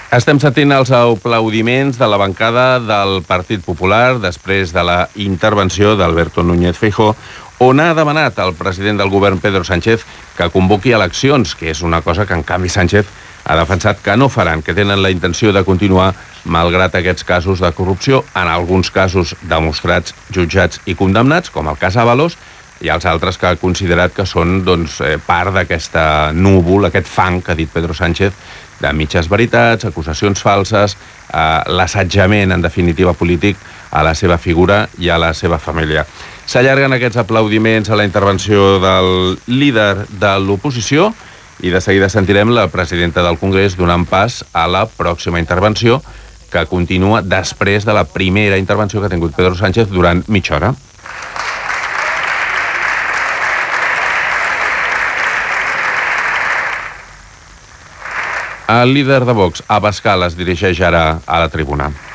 Estem sentint els aplaudiments de la bancada del Partit Popular després de la intervenció d'Alberto Núñez Feijóo, on ha demanat al president del govern, Pedro Sánchez, que convoqui eleccions, que és una cosa que, en canvi, Sánchez ha defensat que no faran, que tenen la intenció de continuar malgrat aquests casos de corrupció, en alguns casos demostrats, jutjats i condemnats, com el cas Ábalos, i els altres que ha considerat que són part d'aquesta núvol, aquest fang que ha dit Pedro Sánchez, de mitges veritats, acusacions falses, l'assetjament, en definitiva, polític a la seva figura i a la seva família. S'allarguen aquests aplaudiments a la intervenció del líder de l'oposició i de seguida sentirem la presidenta del Congrés donant pas a la pròxima intervenció, que continua després de la primera intervenció que ha tingut Pedro Sánchez durant mitja hora. El líder de Vox, Abascal, es dirigeix ara a la tribuna.